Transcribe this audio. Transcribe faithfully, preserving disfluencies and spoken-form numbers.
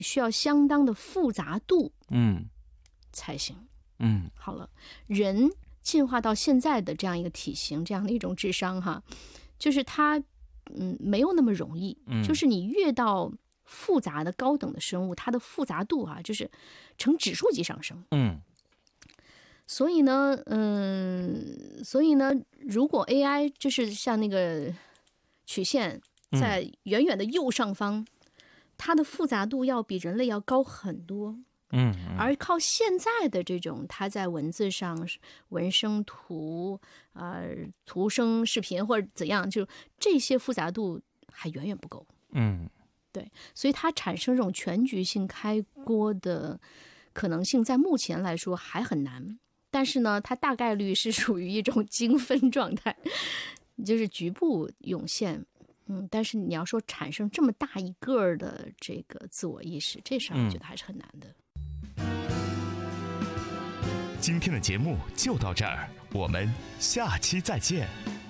需要相当的复杂度， 嗯， 才行。 嗯， 好了，人进化到现在的这样一个体型，这样的一种智商哈，就是它嗯没有那么容易。 嗯， 就是你越到复杂的高等的生物，它的复杂度啊，就是呈指数级上升。 嗯， 所以呢，嗯，所以呢，如果 A I 就是像那个曲线在远远的右上方，嗯、它的复杂度要比人类要高很多。 嗯， 而靠现在的这种，它在文字上文声图啊、呃、图声视频或者怎样，就这些复杂度还远远不够。 嗯， 对，所以它产生这种全局性开锅的可能性，在目前来说还很难。但是呢，它大概率是属于一种精分状态，就是局部涌现。嗯，但是你要说产生这么大一个的这个自我意识，这事儿我觉得还是很难的。 今天的节目就到这儿，我们下期再见。